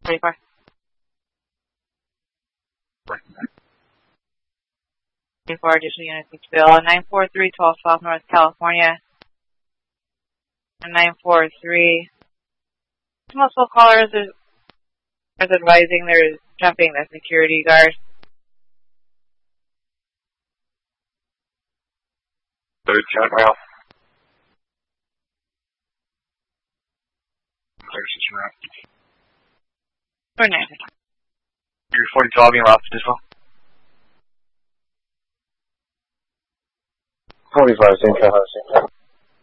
44. 34 additional units each bill. 943 12 South North California. And 943. Multiple callers is advising they're jumping the security guard. 13 rail. Clear system route. 49. You're 42 being routed as well. 45, same traffic, same time.